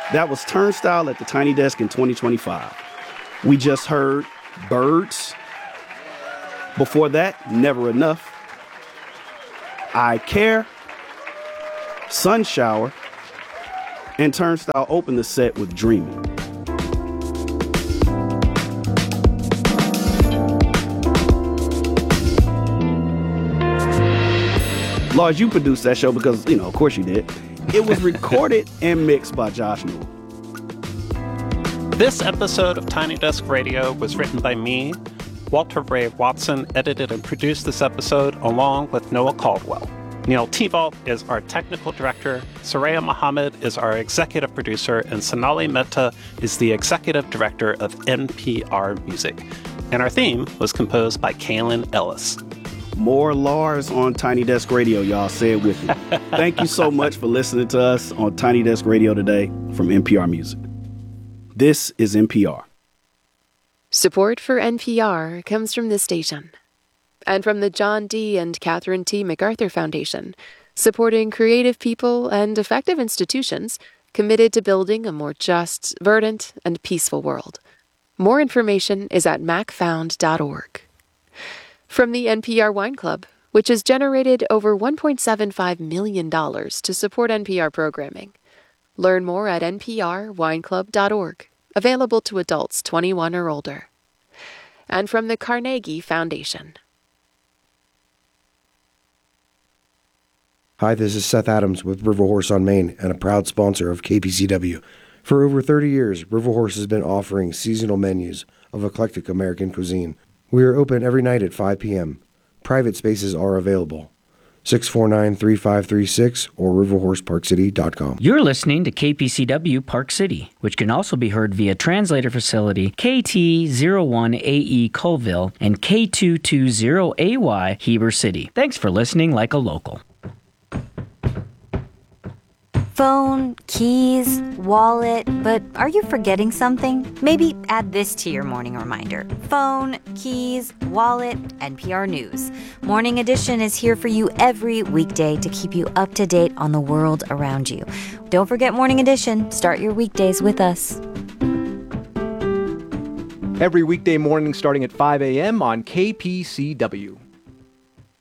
That was Turnstile at the Tiny Desk in 2025. We just heard Birds. Before that, Never Enough. I Care, Sun Shower, and Turnstile opened the set with Dreaming. Lars, you produced that show because, of course you did. It was recorded and mixed by Josh Newell. This episode of Tiny Desk Radio was written by me. Walter Ray Watson edited and produced this episode along with Noah Caldwell. Neil Tebow is our technical director, Soraya Mohammed is our executive producer, and Sonali Mehta is the executive director of NPR Music. And our theme was composed by Kaylin Ellis. More Lars on Tiny Desk Radio, y'all. Say it with me. Thank you so much for listening to us on Tiny Desk Radio today from NPR Music. This is NPR. Support for NPR comes from this station and from the John D. and Catherine T. MacArthur Foundation, supporting creative people and effective institutions committed to building a more just, verdant, and peaceful world. More information is at macfound.org. From the NPR Wine Club, which has generated over $1.75 million to support NPR programming. Learn more at nprwineclub.org, available to adults 21 or older. And from the Carnegie Foundation. Hi, this is Seth Adams with River Horse on Main and a proud sponsor of KPCW. For over 30 years, River Horse has been offering seasonal menus of eclectic American cuisine. We are open every night at 5 p.m. Private spaces are available. 649-3536 or riverhorseparkcity.com. You're listening to KPCW Park City, which can also be heard via translator facility KT01AE Colville and K220AY Heber City. Thanks for listening like a local. Phone, keys, wallet, but are you forgetting something? Maybe add this to your morning reminder. Phone, keys, wallet, NPR News. Morning Edition is here for you every weekday to keep you up to date on the world around you. Don't forget Morning Edition. Start your weekdays with us. Every weekday morning starting at 5 a.m. on KPCW.